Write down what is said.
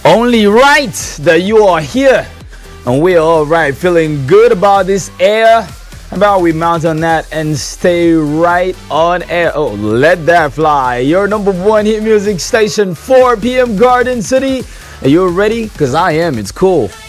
Only right that you are here. And we are all right, feeling good about this air. How about we mount on that and stay right on air? Oh, let that fly. Your number one hit music station, 4 p.m. Garden City. Are you ready? Because I am. It's cool.